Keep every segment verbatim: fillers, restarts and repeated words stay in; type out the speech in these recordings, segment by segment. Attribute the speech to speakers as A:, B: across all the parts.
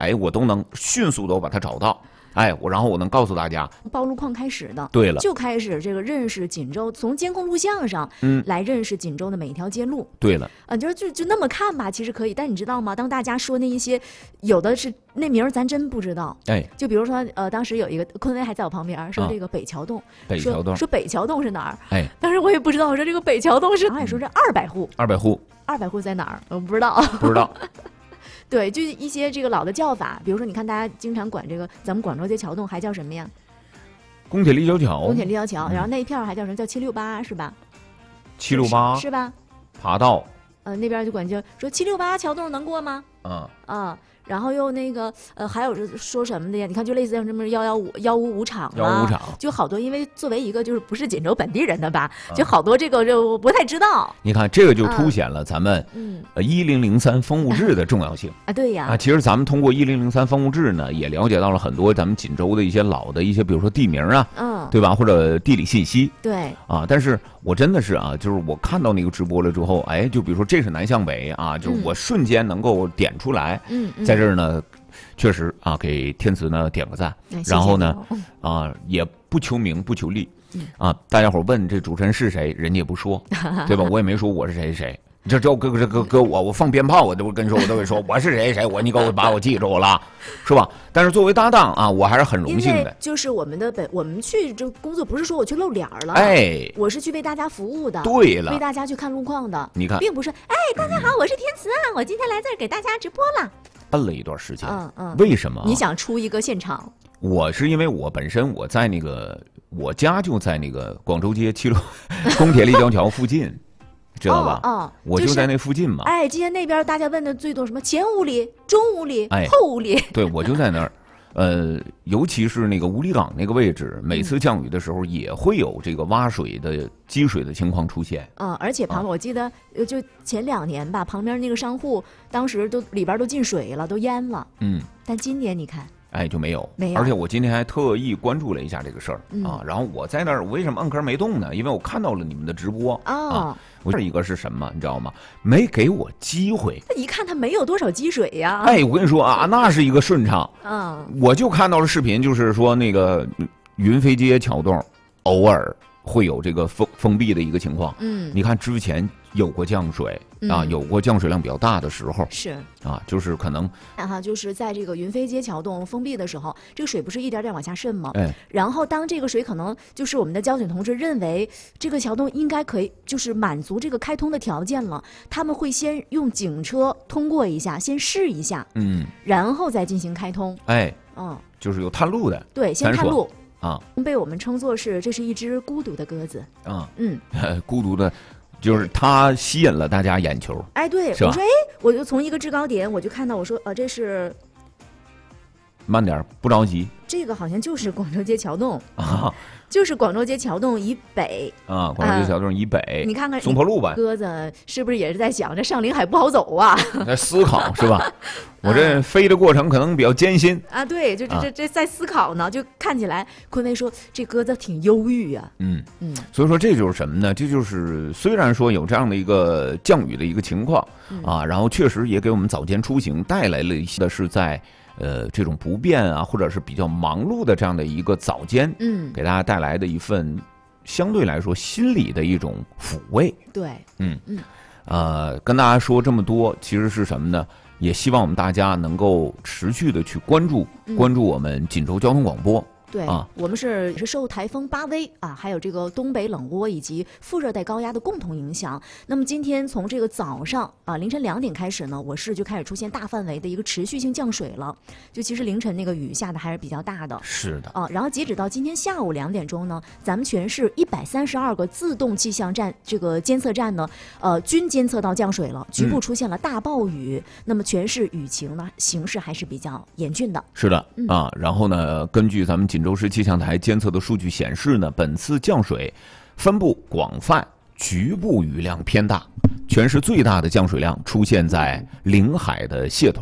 A: 哎，我都能迅速的把它找到。哎，我然后我能告诉大家，
B: 报路况开始的，
A: 对了，
B: 就开始这个认识锦州，从监控录像上，嗯，来认识锦州的每一条街路。
A: 对了，
B: 啊，就就就那么看吧，其实可以，但你知道吗？当大家说那一些，有的是那名儿咱真不知道。
A: 哎，
B: 就比如说，呃，当时有一个坤威还在我旁边说这个北桥洞，啊、
A: 北桥洞，
B: 说北桥洞是哪儿？
A: 哎，
B: 当时我也不知道，我说这个北桥洞是，还说这二百户，
A: 二百户，
B: 二百户在哪儿？我不知道，
A: 不知道。
B: 对，就一些这个老的叫法，比如说，你看大家经常管这个咱们广州街桥洞还叫什么呀？
A: 宫铁立交桥。
B: 宫铁立交桥，嗯、然后那一片还叫什么？叫七六八是吧？
A: 七六八
B: 是吧？
A: 爬道。
B: 呃，那边就管叫说七六八桥洞能过吗？
A: 嗯
B: 啊。然后又那个呃，还有说什么的呀？你看，就类似像什么幺幺五幺五五厂啊，
A: 幺五厂，
B: 就好多。因为作为一个就是不是锦州本地人的吧，嗯、就好多这个就不太知道。
A: 你看，这个就凸显了咱们
B: 嗯
A: 呃一零零三风物志的重要性
B: 啊。对呀
A: 啊，其实咱们通过一零零三风物志呢，也了解到了很多咱们锦州的一些老的一些，比如说地名啊，
B: 嗯，
A: 对吧？或者地理信息。
B: 对
A: 啊，但是我真的是啊，就是我看到那个直播了之后，哎，就比如说这是南向北啊，就是我瞬间能够点出来。
B: 嗯，
A: 在这儿呢。确实啊，给天慈呢点个赞，
B: 哎、
A: 然后呢，
B: 谢谢
A: 啊，也不求名不求利，嗯、啊，大家伙问这主持人是谁，人家也不说，对吧？我也没说我是谁谁，这这搁搁搁搁我，我放鞭炮，我都跟你说，我都会说我是谁谁，我你给我把我记住了，是吧？但是作为搭档啊，我还是很荣幸的。
B: 就是我们的本，我们去这工作不是说我去露脸了，
A: 哎，
B: 我是去为大家服务的，
A: 对了，
B: 为大家去看路况的。
A: 你看，
B: 并不是哎，大家好，我是天慈啊，我今天来这儿给大家直播了。
A: 摁了一段时间，
B: 嗯嗯，
A: 为什么、啊？
B: 你想出一个现场？
A: 我是因为我本身我在那个我家就在那个广州街七路宫铁立交桥附近，知道吧？
B: 哦，哦
A: 我就在那附近嘛。
B: 哎，今天那边大家问的最多什么？前五里、中五里、
A: 哎、
B: 后五里？
A: 对，我就在那儿。呃，尤其是那个五里岗那个位置，每次降雨的时候也会有这个洼水的积水的情况出现。
B: 嗯，而且旁边、啊、我记得就前两年吧，旁边那个商户当时都里边都进水了，都淹了。
A: 嗯，
B: 但今年你看，
A: 哎，就没有，
B: 没有。
A: 而且我今天还特意关注了一下这个事儿、
B: 嗯、
A: 啊。然后我在那儿，我为什么摁壳没动呢？因为我看到了你们的直播、
B: 哦、
A: 啊。我这一个是什么，你知道吗？没给我机会。
B: 那一看他没有多少积水呀。
A: 哎，我跟你说啊，那是一个顺畅。
B: 嗯，
A: 我就看到了视频，就是说那个云飞街桥洞偶尔会有这个封封闭的一个情况。
B: 嗯，
A: 你看之前有过降水、嗯、啊，有过降水量比较大的时候。
B: 是
A: 啊，就是可能
B: 啊，就是在这个云飞街桥洞封闭的时候，这个水不是一点点往下渗吗？
A: 哎，
B: 然后当这个水可能就是我们的交警同志认为这个桥洞应该可以，就是满足这个开通的条件了，他们会先用警车通过一下，先试一下，
A: 嗯，
B: 然后再进行开通。
A: 哎，
B: 嗯，
A: 就是有探路的，
B: 对，先探路
A: 啊，
B: 被我们称作是这是一只孤独的鸽子
A: 啊，
B: 嗯，
A: 孤独的。就是它吸引了大家眼球，
B: 哎，对，我说，哎，我就从一个制高点，我就看到，我说，呃，这是，
A: 慢点，不着急，
B: 这个好像就是广州街桥洞
A: 啊，
B: 就是广州街桥洞以北
A: 啊，广州街桥洞以北，
B: 啊、你看看
A: 松坡路吧，
B: 鸽子是不是也是在想，这上林海不好走啊？
A: 在思考是吧？我这飞的过程可能比较艰辛
B: 啊，对，就这这这在思考呢，就看起来坤威说这鸽子挺忧郁呀，
A: 嗯嗯，所以说这就是什么呢？这就是虽然说有这样的一个降雨的一个情况、嗯、啊，然后确实也给我们早间出行带来了一些的是在呃这种不便啊，或者是比较忙碌的这样的一个早间，
B: 嗯，
A: 给大家带来的一份相对来说心理的一种抚慰。
B: 对，
A: 嗯嗯，呃，跟大家说这么多，其实是什么呢？也希望我们大家能够持续的去关注、嗯、关注我们锦州交通广播。
B: 对啊，我们是是受台风巴威啊，还有这个东北冷涡以及副热带高压的共同影响。那么今天从这个早上啊凌晨两点开始呢，我市就开始出现大范围的一个持续性降水了。就其实凌晨那个雨下的还是比较大的。
A: 是的
B: 啊，然后截止到今天下午两点钟呢，咱们全市一百三十二个自动气象站这个监测站呢，呃，均监测到降水了，局部出现了大暴雨。嗯、那么全市雨情呢形势还是比较严峻的。
A: 是的、
B: 嗯、
A: 啊，然后呢，根据咱们锦州市气象台监测的数据显示呢，本次降水分布广泛，局部雨量偏大。全市最大的降水量出现在临海的谢屯，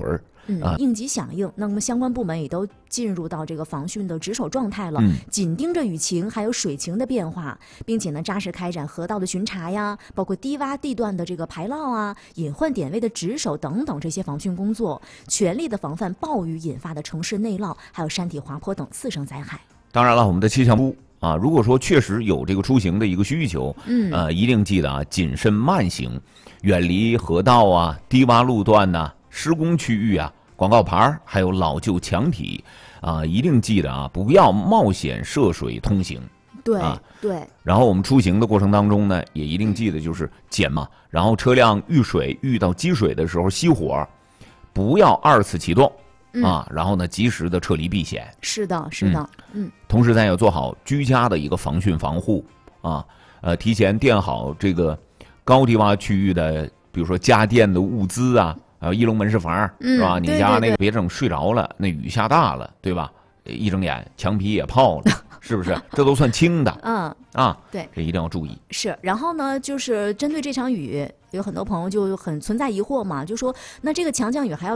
B: 嗯，
A: 啊
B: 应急响应，那么相关部门也都进入到这个防汛的值守状态了，
A: 嗯
B: 紧盯着雨情还有水情的变化，并且呢扎实开展河道的巡查呀，包括低洼地段的这个排涝啊、隐患点位的值守等等这些防汛工作，全力的防范暴雨引发的城市内涝，还有山体滑坡等次生灾害。
A: 当然了，我们的气象部啊，如果说确实有这个出行的一个需求，
B: 嗯，
A: 呃，一定记得啊，谨慎慢行，远离河道啊、低洼路段呐、施工区域啊、广告牌还有老旧墙体啊，一定记得啊，不要冒险涉水通行。
B: 对、
A: 啊、
B: 对，
A: 然后我们出行的过程当中呢，也一定记得就是减嘛，然后车辆遇水遇到积水的时候熄火，不要二次启动。啊，然后呢，及时的撤离避险。
B: 是的，是的，嗯。
A: 嗯同时，咱也要做好居家的一个防汛防护啊，呃，提前垫好这个高低洼区域的，比如说家电的物资啊，还有一龙门市房，
B: 嗯、
A: 是吧？
B: 对
A: 你家那
B: 对对
A: 个别整睡着了，那雨下大了，对吧？一睁眼墙皮也泡了，是不是？这都算轻的。
B: 嗯
A: 啊，
B: 对，
A: 这一定要注意。
B: 是，然后呢，就是针对这场雨，有很多朋友就很存在疑惑嘛，就说那这个强降雨还要